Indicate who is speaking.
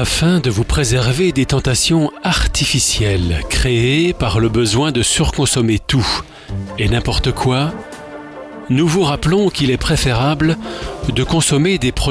Speaker 1: afin de vous préserver des tentations artificielles créées par le besoin de surconsommer tout et n'importe quoi, nous vous rappelons qu'il est préférable de consommer des produits